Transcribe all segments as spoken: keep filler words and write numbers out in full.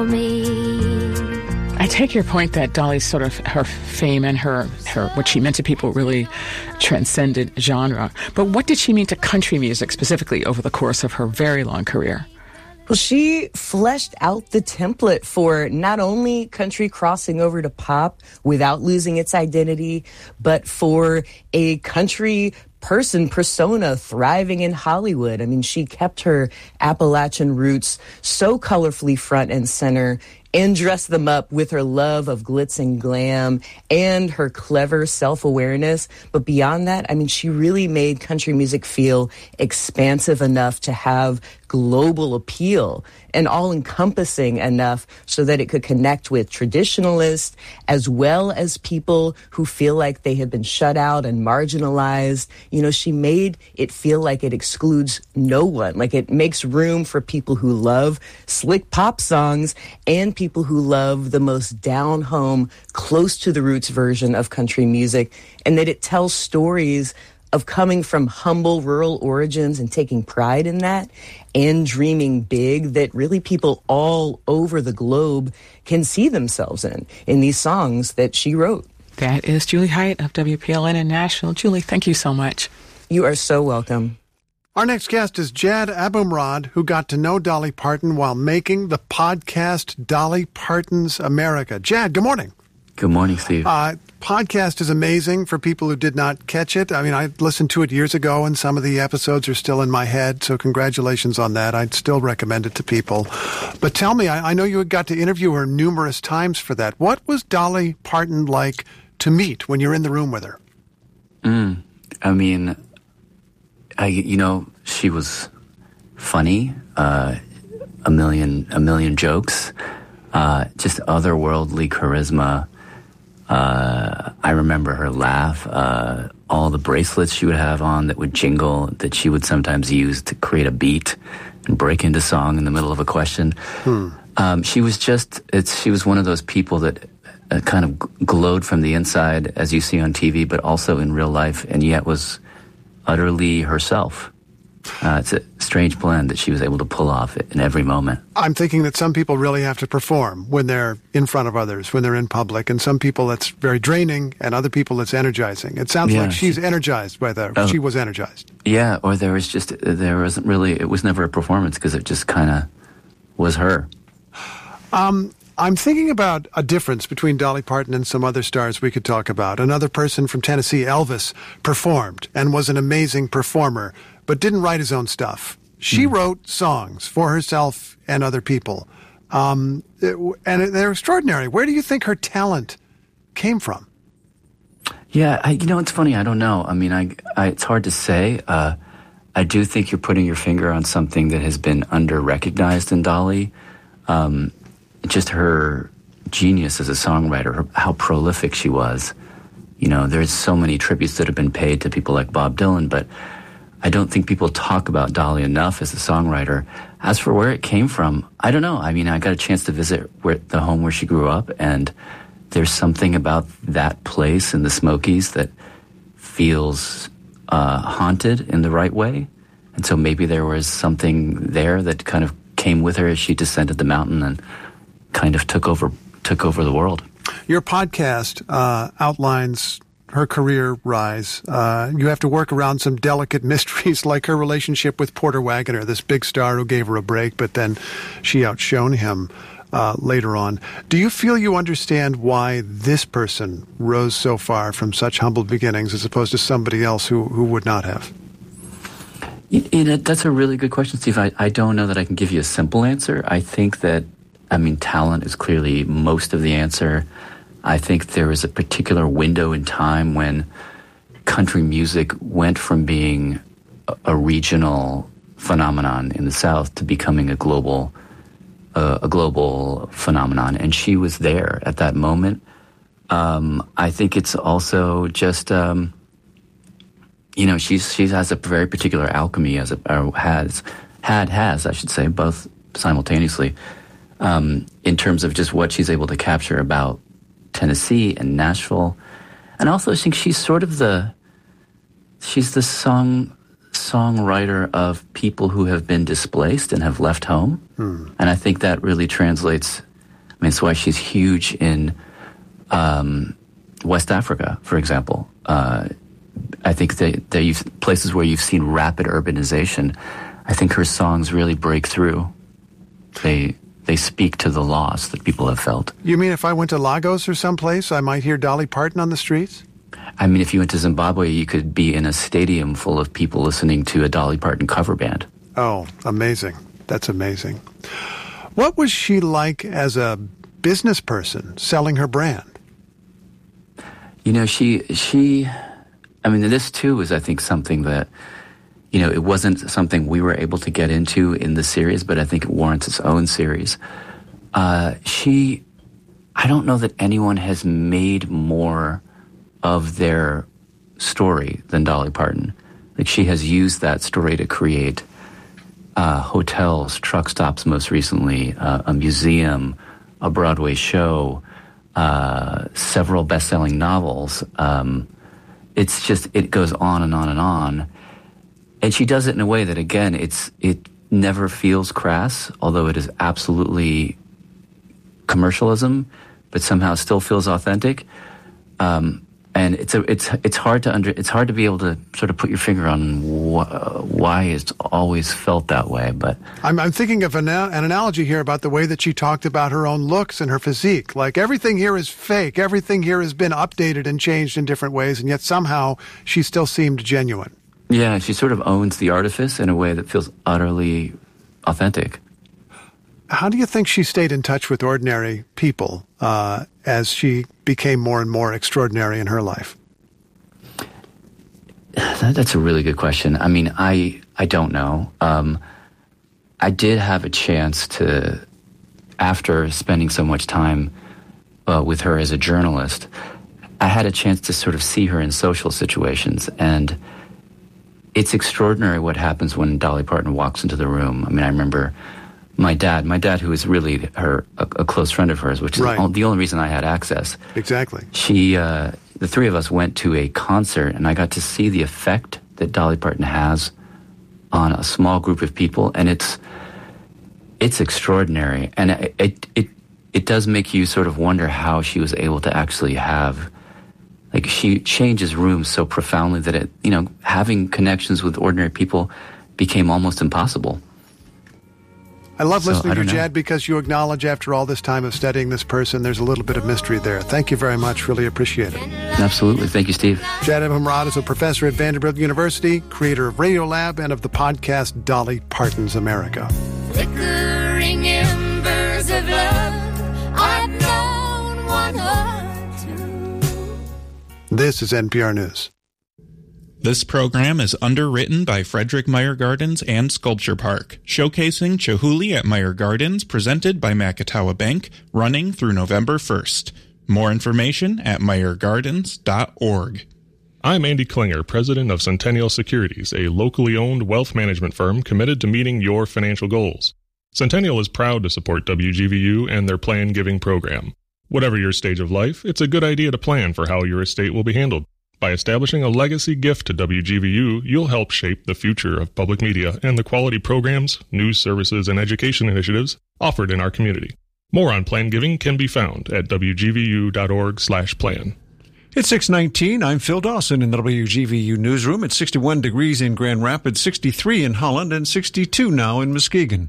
I take your point that Dolly's sort of her fame and her, her what she meant to people really transcended genre. But what did she mean to country music specifically over the course of her very long career? Well, she fleshed out the template for not only country crossing over to pop without losing its identity, but for a country person persona thriving in Hollywood. I mean, she kept her Appalachian roots so colorfully front and center and dressed them up with her love of glitz and glam and her clever self-awareness. But beyond that, I mean, she really made country music feel expansive enough to have global appeal and all-encompassing enough so that it could connect with traditionalists as well as people who feel like they have been shut out and marginalized. You know, she made it feel like it excludes no one. Like it makes room for people who love slick pop songs and people who love the most down-home, close-to-the-roots version of country music, and that it tells stories of coming from humble rural origins and taking pride in that and dreaming big that really people all over the globe can see themselves in, in these songs that she wrote. That is Julie Height of W P L N in Nashville. Julie, thank you so much. You are so welcome. Our next guest is Jad Abumrad, who got to know Dolly Parton while making the podcast Dolly Parton's America. Jad, good morning. Good morning, Steve. Uh, podcast is amazing for people who did not catch it. I mean, I listened to it years ago, and some of the episodes are still in my head, so congratulations on that. I'd still recommend it to people. But tell me, I, I know you got to interview her numerous times for that. What was Dolly Parton like to meet when you're in the room with her? Mm, I mean, I you know, she was funny, uh, a million a million jokes, uh, just otherworldly charisma. Uh, I remember her laugh, uh, all the bracelets she would have on that would jingle, that she would sometimes use to create a beat and break into song in the middle of a question. Hmm. Um, she was just, it's, she was one of those people that uh, kind of glowed from the inside, as you see on T V, but also in real life, and yet was utterly herself. Uh, it's a strange blend that she was able to pull off in every moment. I'm thinking that some people really have to perform when they're in front of others, when they're in public, and some people it's very draining, and other people it's energizing. It sounds yeah, like she's she, energized by that. Oh, she was energized. Yeah, or there was just, there wasn't really, it was never a performance because it just kind of was her. Um, I'm thinking about a difference between Dolly Parton and some other stars we could talk about. Another person from Tennessee, Elvis, performed and was an amazing performer, but didn't write his own stuff. She mm. wrote songs for herself and other people. Um, it, and they're extraordinary. Where do you think her talent came from? Yeah, I, you know, it's funny. I don't know. I mean, I, I it's hard to say. Uh, I do think you're putting your finger on something that has been under-recognized in Dolly. Um, just her genius as a songwriter, her, how prolific she was. You know, there's so many tributes that have been paid to people like Bob Dylan, but I don't think people talk about Dolly enough as a songwriter. As for where it came from, I don't know. I mean, I got a chance to visit where, the home where she grew up, and there's something about that place in the Smokies that feels uh, haunted in the right way. And so maybe there was something there that kind of came with her as she descended the mountain and kind of took over took over the world. Your podcast uh, outlines her career rise. Uh, you have to work around some delicate mysteries like her relationship with Porter Wagoner, this big star who gave her a break, but then she outshone him uh, later on. Do you feel you understand why this person rose so far from such humble beginnings as opposed to somebody else who, who would not have? It, it, that's a really good question, Steve. I, I don't know that I can give you a simple answer. I think that, I mean, talent is clearly most of the answer. I think there was a particular window in time when country music went from being a, a regional phenomenon in the South to becoming a global, uh, a global phenomenon, and she was there at that moment. Um, I think it's also just, um, you know, she's she has a very particular alchemy as a or has had has I should say both simultaneously um, in terms of just what she's able to capture about Tennessee and Nashville, and also I think she's sort of the she's the song songwriter of people who have been displaced and have left home, hmm. and I think that really translates I mean, it's why she's huge in um, West Africa, for example. Uh, I think that, that you've, places where you've seen rapid urbanization, I think her songs really break through. They they speak to the loss that people have felt. You mean if I went to Lagos or someplace, I might hear Dolly Parton on the streets? I mean, if you went to Zimbabwe, you could be in a stadium full of people listening to a Dolly Parton cover band. Oh, amazing. That's amazing. What was she like as a business person selling her brand? You know, she, she, I mean, this too is, I think, something that, you know, it wasn't something we were able to get into in the series, but I think it warrants its own series. Uh, she, I don't know that anyone has made more of their story than Dolly Parton. Like, she has used that story to create uh, hotels, truck stops most recently, uh, a museum, a Broadway show, uh, several best-selling novels. Um, it's just, it goes on and on and on. And she does it in a way that, again, it's it never feels crass, although it is absolutely commercialism, but somehow still feels authentic. Um, and it's a, it's it's hard to under it's hard to be able to sort of put your finger on wh- why it's always felt that way. But I'm, I'm thinking of an, an analogy here about the way that she talked about her own looks and her physique. Like, everything here is fake. Everything here has been updated and changed in different ways, and yet somehow she still seemed genuine. Yeah, she sort of owns the artifice in a way that feels utterly authentic. How do you think she stayed in touch with ordinary people uh, as she became more and more extraordinary in her life? That, that's a really good question. I mean, I I don't know. Um, I did have a chance to, after spending so much time uh, with her as a journalist, I had a chance to sort of see her in social situations, and it's extraordinary what happens when Dolly Parton walks into the room. I mean, I remember my dad, my dad who is really her a, a close friend of hers, which is right. the only reason I had access. Exactly. She, uh, the three of us went to a concert, and I got to see the effect that Dolly Parton has on a small group of people, and it's it's extraordinary. And it it it, it does make you sort of wonder how she was able to actually have. Like, she changes rooms so profoundly that it, you know, having connections with ordinary people became almost impossible. I love so, listening I to you, know. Jad, because you acknowledge after all this time of studying this person, there's a little bit of mystery there. Thank you very much. Really appreciate it. Absolutely. Thank you, Steve. Jad Abumrad is a professor at Vanderbilt University, creator of Radiolab and of the podcast Dolly Parton's America. Flickering embers of love, I've known one heart. This is N P R News. This program is underwritten by Frederick Meyer Gardens and Sculpture Park, showcasing Chihuly at Meyer Gardens, presented by Macatawa Bank, running through November first. More information at meyer gardens dot org. I'm Andy Klinger, president of Centennial Securities, a locally owned wealth management firm committed to meeting your financial goals. Centennial is proud to support W G V U and their Plan Giving program. Whatever your stage of life, it's a good idea to plan for how your estate will be handled. By establishing a legacy gift to W G V U, you'll help shape the future of public media and the quality programs, news services, and education initiatives offered in our community. More on plan giving can be found at w g v u dot org slash plan. It's six nineteen. I'm Phil Dawson in the W G V U newsroom. It's sixty-one degrees in Grand Rapids, sixty-three in Holland, and sixty-two now in Muskegon.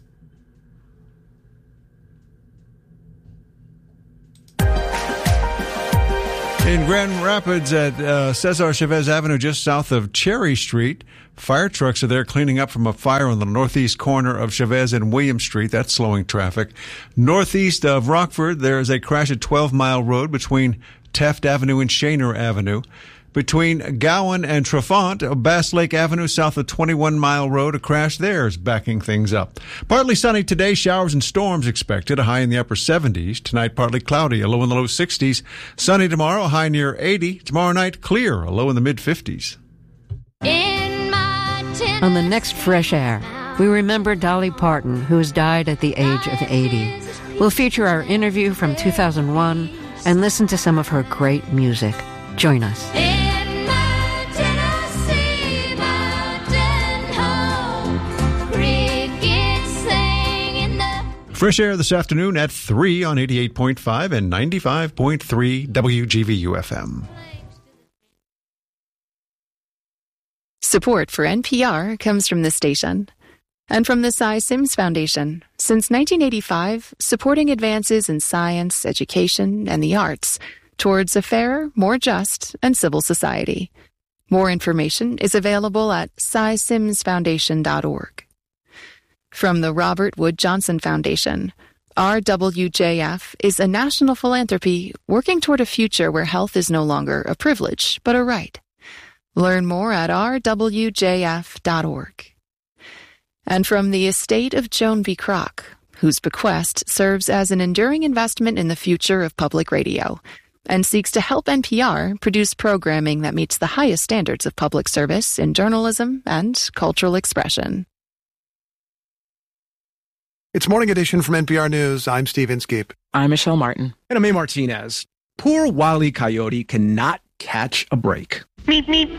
In Grand Rapids at uh, Cesar Chavez Avenue, just south of Cherry Street, fire trucks are there cleaning up from a fire on the northeast corner of Chavez and William Street. That's slowing traffic. Northeast of Rockford, there is a crash at twelve Mile Road between Taft Avenue and Shaner Avenue. Between Gowan and Trafont, Bass Lake Avenue, south of twenty-one Mile Road, a crash there is backing things up. Partly sunny today, showers and storms expected, a high in the upper seventies. Tonight, partly cloudy, a low in the low sixties. Sunny tomorrow, a high near eighty. Tomorrow night, clear, a low in the mid-fifties. On the next Fresh Air, we remember Dolly Parton, who has died at the age of eighty. We'll feature our interview from two thousand one and listen to some of her great music. Join us. Fresh Air this afternoon at three on eighty-eight point five and ninety-five point three W G V U F M. Support for N P R comes from this station and from the Cy Sims Foundation. Since nineteen eighty-five, supporting advances in science, education, and the arts towards a fairer, more just, and civil society. More information is available at cy sims foundation dot org. From the Robert Wood Johnson Foundation, R W J F is a national philanthropy working toward a future where health is no longer a privilege, but a right. Learn more at r w j f dot org. And from the estate of Joan V. Kroc, whose bequest serves as an enduring investment in the future of public radio and seeks to help N P R produce programming that meets the highest standards of public service in journalism and cultural expression. It's Morning Edition from N P R News. I'm Steve Inskeep. I'm Michelle Martin. And I'm May Martinez. Poor Wile E. Coyote cannot catch a break. Meep, meep.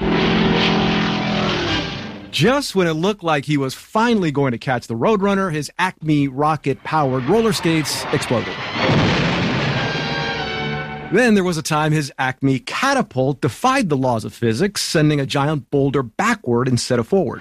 Just when it looked like he was finally going to catch the Roadrunner, his Acme rocket-powered roller skates exploded. Then there was a time his Acme catapult defied the laws of physics, sending a giant boulder backward instead of forward.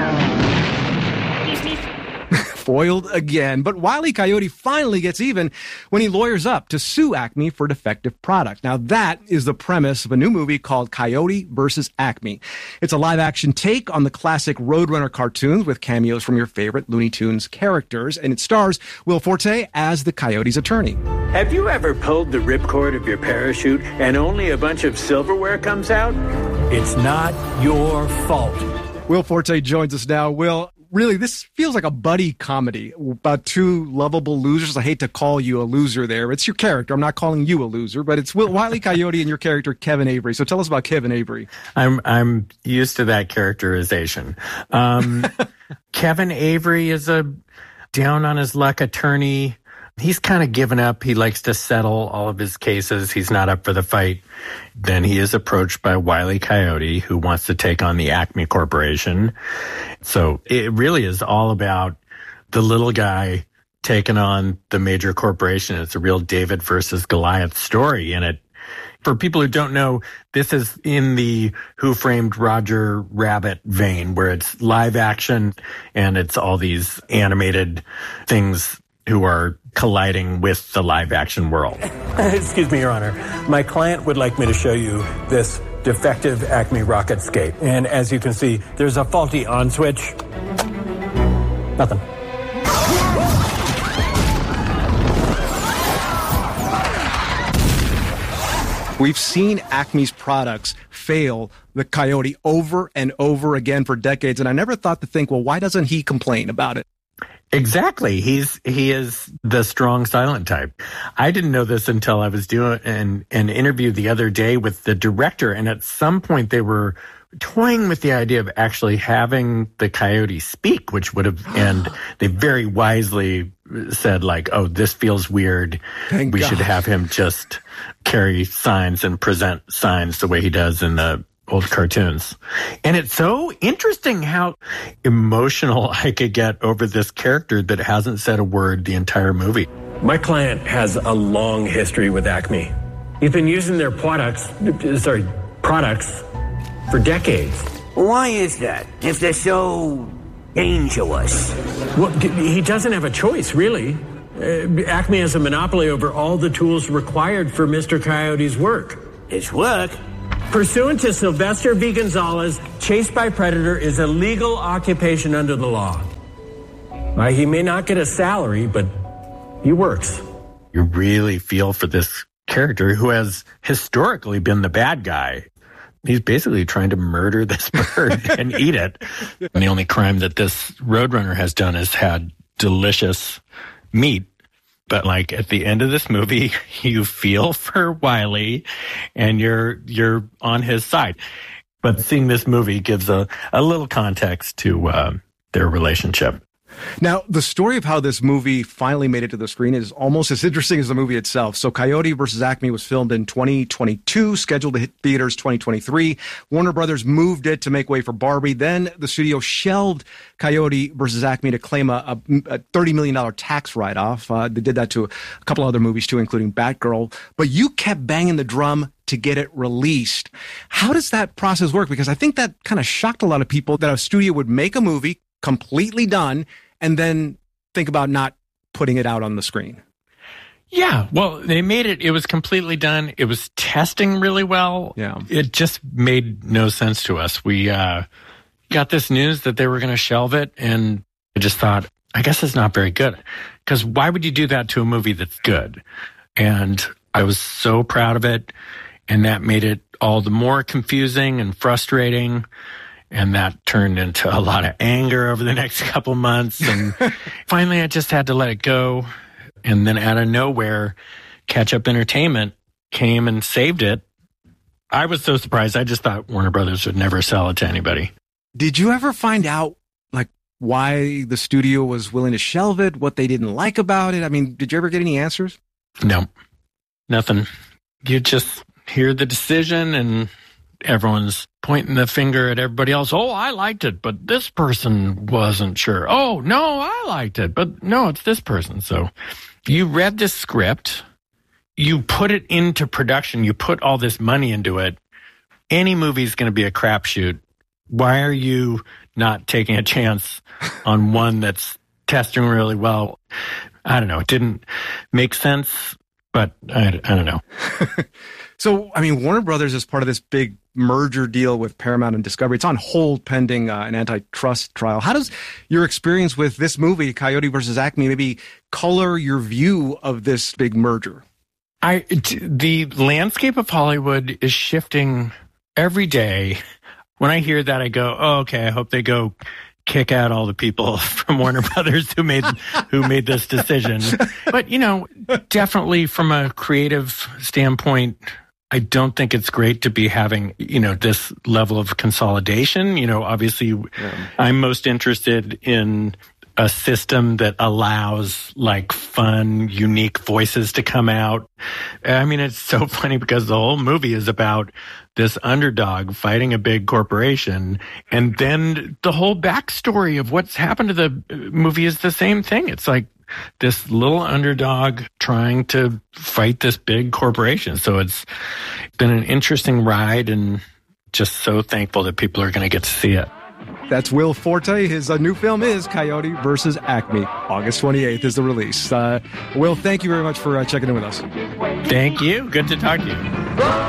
Foiled again, but Wile E. Coyote finally gets even when he lawyers up to sue Acme for defective product. Now that is the premise of a new movie called Coyote versus Acme. It's a live-action take on the classic Roadrunner cartoons with cameos from your favorite Looney Tunes characters, and it stars Will Forte as the Coyote's attorney. Have you ever pulled the ripcord of your parachute and only a bunch of silverware comes out? It's not your fault. Will Forte joins us now. Will, really, this feels like a buddy comedy about two lovable losers. I hate to call you a loser there. It's your character. I'm not calling you a loser, but it's Will, Wile E. Coyote and your character, Kevin Avery. So tell us about Kevin Avery. I'm I'm used to that characterization. Um, Kevin Avery is a down-on-his-luck attorney. He's kind of given up. He likes to settle all of his cases. He's not up for the fight. Then he is approached by Wile E. Coyote, who wants to take on the Acme Corporation. So it really is all about the little guy taking on the major corporation. It's a real David versus Goliath story. And it, for people who don't know, this is in the Who Framed Roger Rabbit vein, where it's live action and it's all these animated things who are colliding with the live action world. Excuse me, Your Honor. My client would like me to show you this defective Acme rocket skate. And as you can see, there's a faulty on switch. Nothing. We've seen Acme's products fail the Coyote over and over again for decades, and I never thought to think, well, why doesn't he complain about it? Exactly. He's, he is the strong silent type. I didn't know this until I was doing an, an interview the other day with the director. And at some point they were toying with the idea of actually having the Coyote speak, which would have, and they very wisely said like, oh, this feels weird. Thank we God. should have him just carry signs and present signs the way he does in the old cartoons. And it's so interesting how emotional I could get over this character that hasn't said a word the entire movie. My client has a long history with Acme. He's been using their products, sorry, products for decades. Why is that, if they're so dangerous? Well, he doesn't have a choice, really. Uh, Acme has a monopoly over all the tools required for Mister Coyote's work. His work? Pursuant to Sylvester V. Gonzalez, chase by predator is a legal occupation under the law. Uh, he may not get a salary, but he works. You really feel for this character who has historically been the bad guy. He's basically trying to murder this bird and eat it. And the only crime that this Roadrunner has done is had delicious meat. But like at the end of this movie, you feel for Wile E. and you're you're on his side. But seeing this movie gives a, a little context to uh, their relationship. Now, the story of how this movie finally made it to the screen is almost as interesting as the movie itself. So Coyote versus Acme was filmed in twenty twenty-two, scheduled to hit theaters twenty twenty-three. Warner Brothers moved it to make way for Barbie. Then the studio shelved Coyote versus Acme to claim a, a, a thirty million dollars tax write-off. Uh, they did that to a couple other movies too, including Batgirl. But you kept banging the drum to get it released. How does that process work? Because I think that kind of shocked a lot of people that a studio would make a movie completely done and then think about not putting it out on the screen. Yeah, well, they made it. It was completely done. It was testing really well. Yeah. It just made no sense to us. We uh, got this news that they were going to shelve it, and I just thought, I guess it's not very good. Because why would you do that to a movie that's good? And I was so proud of it, and that made it all the more confusing and frustrating. And that turned into a lot of anger over the next couple months. And finally, I just had to let it go. And then out of nowhere, Catch Up Entertainment came and saved it. I was so surprised. I just thought Warner Brothers would never sell it to anybody. Did you ever find out, like, why the studio was willing to shelve it, what they didn't like about it? I mean, did you ever get any answers? No, nothing. You just hear the decision and everyone's pointing the finger at everybody else. Oh, I liked it, but this person wasn't sure. Oh, no, I liked it, but no, it's this person. So you read the script, you put it into production, you put all this money into it. Any movie is going to be a crapshoot. Why are you not taking a chance on one that's testing really well? I don't know. It didn't make sense, but I, I don't know. So, I mean, Warner Brothers is part of this big merger deal with Paramount and Discovery. It's on hold pending uh, an antitrust trial. How does your experience with this movie, Coyote versus Acme, maybe color your view of this big merger? I the landscape of Hollywood is shifting every day. When I hear that, I go, oh, okay, I hope they go kick out all the people from Warner Brothers who made who made this decision. But, you know, definitely from a creative standpoint, I don't think it's great to be having, you know, this level of consolidation. You know, obviously, yeah. I'm most interested in a system that allows like fun, unique voices to come out. I mean, it's so funny because the whole movie is about this underdog fighting a big corporation. And then the whole backstory of what's happened to the movie is the same thing. It's like this little underdog trying to fight this big corporation. So it's been an interesting ride and just so thankful that people are going to get to see it. That's Will Forte. His uh, new film is Coyote versus Acme. August twenty-eighth is the release. Uh, Will, thank you very much for uh, checking in with us. Thank you. Good to talk to you.